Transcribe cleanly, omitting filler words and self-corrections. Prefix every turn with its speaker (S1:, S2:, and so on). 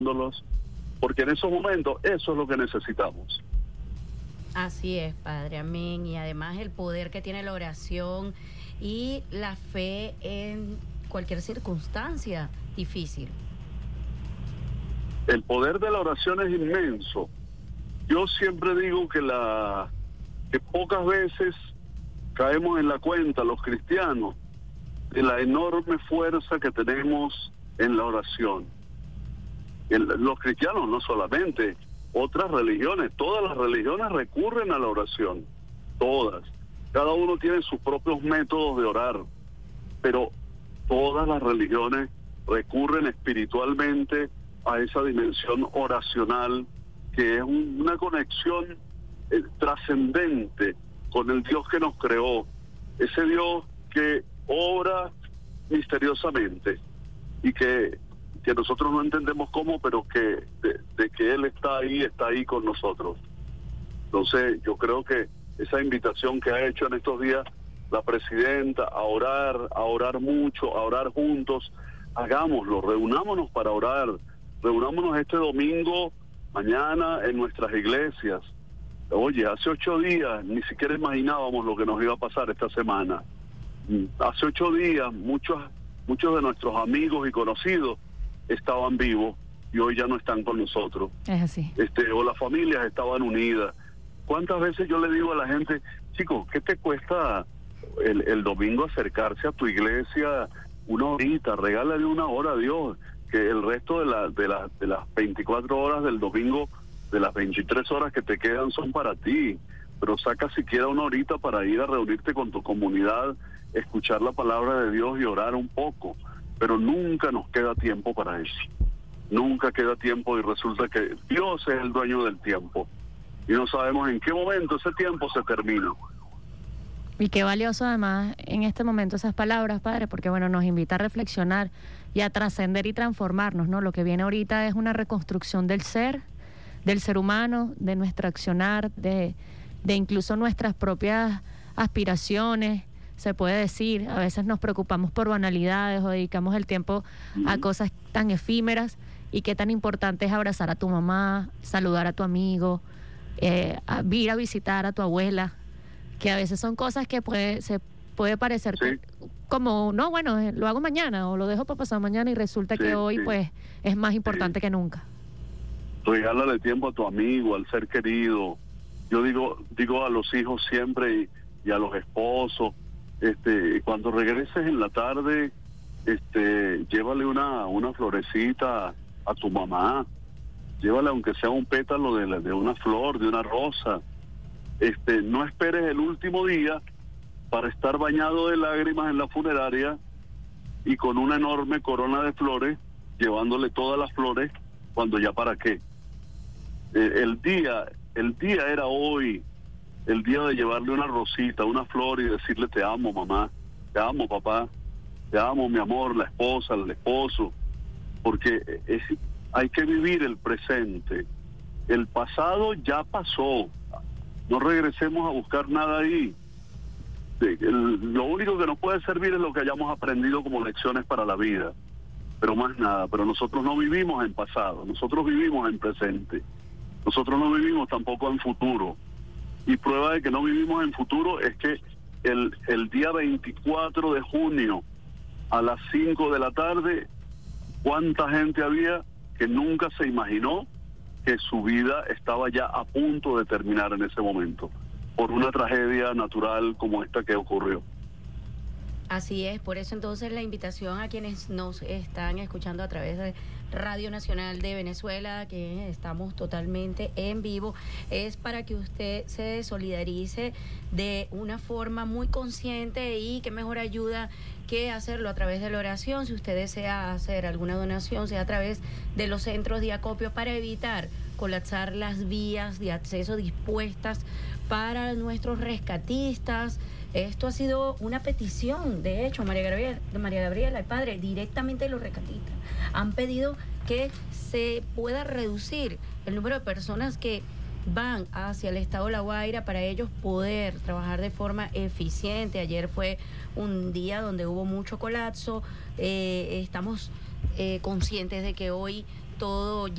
S1: porque en esos momentos eso es lo que necesitamos.
S2: Así es, Padre, amén. Y además el poder que tiene la oración y la fe en cualquier circunstancia difícil.
S1: El poder de la oración es inmenso. Yo siempre digo que pocas veces caemos en la cuenta, los cristianos, de la enorme fuerza que tenemos en la oración. Los cristianos no solamente, otras religiones, todas las religiones recurren a la oración, todas. Cada uno tiene sus propios métodos de orar, pero todas las religiones recurren espiritualmente a esa dimensión oracional, que es una conexión trascendente con el Dios que nos creó, ese Dios que obra misteriosamente y que nosotros no entendemos cómo, pero que de que Él está ahí con nosotros. Entonces yo creo que esa invitación que ha hecho en estos días la presidenta a orar mucho, a orar juntos, hagámoslo, reunámonos para orar, reunámonos este domingo, mañana en nuestras iglesias. Oye, hace 8 días ni siquiera imaginábamos lo que nos iba a pasar esta semana. Hace 8 días muchos de nuestros amigos y conocidos estaban vivos y hoy ya no están con nosotros.
S3: Es así.
S1: O las familias estaban unidas. ¿Cuántas veces yo le digo a la gente, chicos, qué te cuesta el domingo acercarse a tu iglesia una horita? Regálale una hora a Dios, que el resto de las 24 horas del domingo, de las 23 horas que te quedan son para ti, pero saca siquiera una horita para ir a reunirte con tu comunidad, escuchar la palabra de Dios y orar un poco, pero nunca nos queda tiempo para eso, nunca queda tiempo y resulta que Dios es el dueño del tiempo y no sabemos en qué momento ese tiempo se termina.
S3: Y qué valioso además en este momento esas palabras, Padre, porque bueno, nos invita a reflexionar y a trascender y transformarnos, ¿no? Lo que viene ahorita es una reconstrucción del ser humano, de nuestro accionar, de incluso nuestras propias aspiraciones, se puede decir. A veces nos preocupamos por banalidades o dedicamos el tiempo a cosas tan efímeras, y qué tan importante es abrazar a tu mamá, saludar a tu amigo, ir a visitar a tu abuela, que a veces son cosas que se puede parecer como, no, bueno, lo hago mañana o lo dejo para pasar mañana, y resulta que hoy pues es más importante que nunca.
S1: Regálale tiempo a tu amigo, al ser querido. Yo digo a los hijos siempre y a los esposos, cuando regreses en la tarde, llévale una florecita a tu mamá, llévale aunque sea un pétalo de una flor, de una rosa. No esperes el último día para estar bañado de lágrimas en la funeraria y con una enorme corona de flores, llevándole todas las flores, cuando ya para qué. El día era hoy, el día de llevarle una rosita, una flor y decirle te amo mamá, te amo papá, te amo mi amor, la esposa, el esposo, porque hay que vivir el presente. El pasado ya pasó, no regresemos a buscar nada ahí. Lo único que nos puede servir es lo que hayamos aprendido como lecciones para la vida, pero más nada. Pero nosotros no vivimos en pasado, nosotros vivimos en presente, nosotros no vivimos tampoco en futuro. Y prueba de que no vivimos en futuro es que el día 24 de junio a las 5 de la tarde, ¿cuánta gente había que nunca se imaginó que su vida estaba ya a punto de terminar en ese momento por una tragedia natural como esta que ocurrió?
S2: Así es, por eso entonces la invitación a quienes nos están escuchando a través de Radio Nacional de Venezuela, que estamos totalmente en vivo, es para que usted se solidarice de una forma muy consciente, y qué mejor ayuda que hacerlo a través de la oración. Si usted desea hacer alguna donación, sea a través de los centros de acopio, para evitar colapsar las vías de acceso dispuestas para nuestros rescatistas. Esto ha sido una petición, de hecho, María Gabriela, el padre, directamente de los rescatistas. Han pedido que se pueda reducir el número de personas que van hacia el estado de La Guaira para ellos poder trabajar de forma eficiente. Ayer fue un día donde hubo mucho colapso. Estamos conscientes de que hoy todo